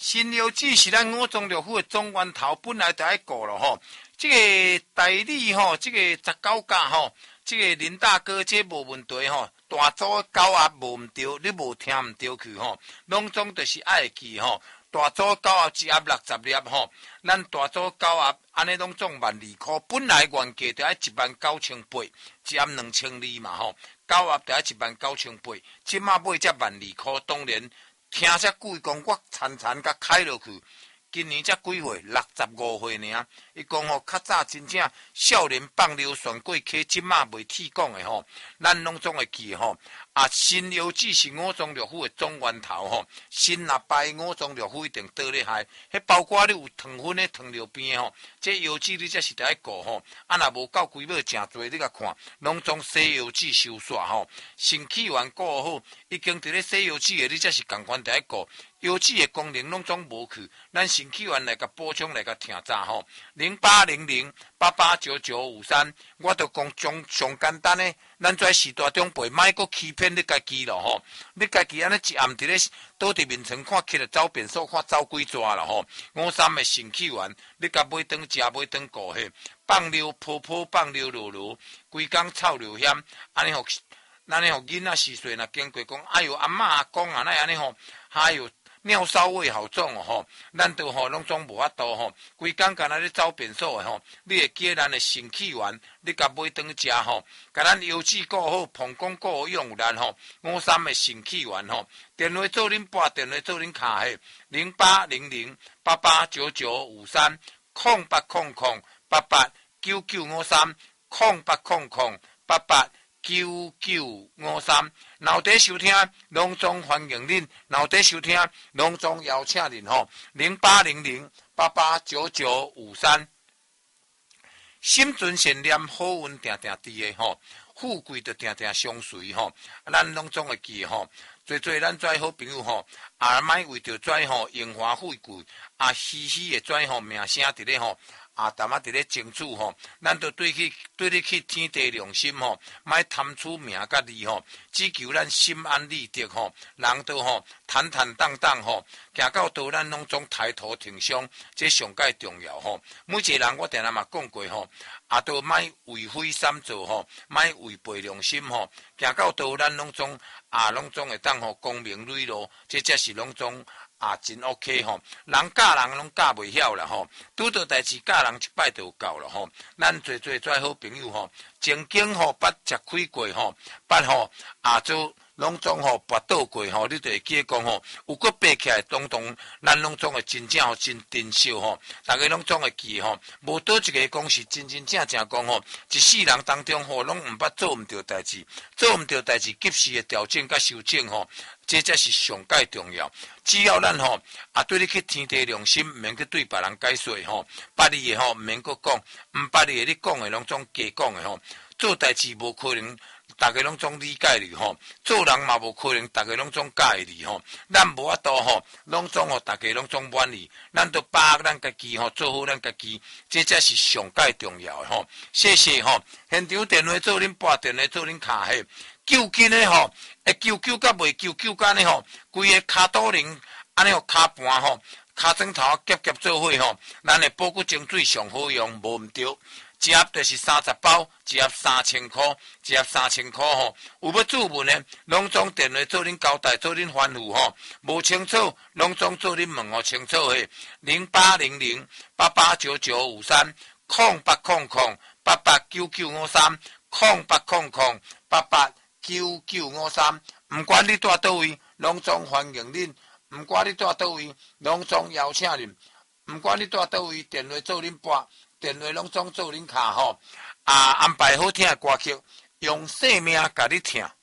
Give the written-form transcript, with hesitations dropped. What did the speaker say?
新药子是咱五中六府的总源头，本来就爱顾了吼。这个代理吼，这个19家吼，这个林大哥这无问题吼。大组高压无毋对，你无听毋对去吼，拢总就是爱记吼。大组高压一盒60粒吼，咱大组高压安尼拢总12000块，本来原价就爱19800，一盒2200嘛吼，高压就爱19800，即马买才12000块，当然听遮贵讲我惨甲开落去。今年才几岁？65岁尔。伊讲吼，较早真正少年放流旋过溪，即马袂铁讲的吼，咱拢总会记吼。新药子是五中六府的总源头吼，新若败五中六府一定倒咧害。迄包括你有糖分的糖尿病吼，这药子你才是得爱顾吼。若无够规码诚多，你甲看，拢总西药子收煞吼。肾气元顾好，已经伫咧西药子的，你才是共款得爱顾。药子的功能拢总无去，咱肾气元来甲补充来甲听早吼。0800889953，我就讲上简单的，咱在时代中辈，莫阁欺骗你家己咯吼。你家己安尼一暗伫咧倒伫面床看起来走便所，看走几抓咯吼。53的肾气元，你甲买顿食，买顿顾迄，放尿泡放尿落，规工臭流险，安尼互囡仔4岁若经过讲，哎哟阿嬷阿公啊，那安尼吼，哎哟。尿骚味好重哦吼，咱都吼拢总无法度吼，规工干那咧走便所的吼，你会记咱的肾气元，你甲买顿食吼，甲咱腰子顾好，膀胱顾好用有力吼，53的肾气元吼，电话做恁拨，电话做恁卡嘿，0800889953 0800889953 0800889953，脑袋收听，隆重欢迎恁；脑袋收听，隆重邀请恁吼。0800889953，心存善念，好运定定伫的吼，富贵就定定相随吼。咱拢总会记吼，做咱遮好朋友吼，莫为着遮吼荣华富贵，虚虚的遮吼名声伫咧吼。淡仔伫咧争取吼，咱都对你去天地良心吼，莫贪取名甲利吼，只求咱心安理得吼，人都吼坦坦荡荡吼，行到倒咱拢总抬头挺胸，这上界重要吼。每一个人我定定嘛讲过吼，都莫为非三做吼，莫违背良心吼，行到倒咱拢总会当吼光明磊落，这才是拢总。真 OK 吼，人教人拢教袂晓啦吼，拄到代志教人一摆就有够了吼。咱做好朋友吼，曾经吼捌吃亏过吼，捌吼做拢总吼跋倒过吼，你就会记讲吼，有搁爬起来，当咱拢总会真正吼真珍惜吼，大家拢总会记吼，无倒一个讲是真正讲吼，一世人当中吼拢毋捌做毋对代志，做毋对代志及时的调整甲修正吼。这才是上界重要。只要咱吼对你去天地良心，毋免去对别人解说吼，捌你的吼毋免去讲，毋捌你的你讲的拢总假讲的吼。做代志无可能，大家拢总理解你吼；做人嘛无可能，大家拢总介意你吼。咱无法度吼，拢总吼大家拢总满意，咱都把咱家己吼做好咱家己，这才是上界重要的吼。谢谢吼，现场电话做恁拨，电话做恁卡嘿。救筋的吼，会救甲袂救甲呢吼，规个骹肚灵安尼吼骹盘吼，骹枕头夹做伙吼，咱的保骨精水上好用，无毋对。一盒就是30包，一盒3000块，一盒3000块吼。有要注文的，拢总电话做恁交代，做恁吩咐吼。无清楚，拢总做恁问候清楚嘿。0800889953 0800889953 0800889953，毋管你住倒位，拢总欢迎恁；毋管你住倒位，拢总邀请恁；毋管你住倒位，电话做恁拨，电话拢总做恁卡吼。安排好听的歌曲，用生命甲你听。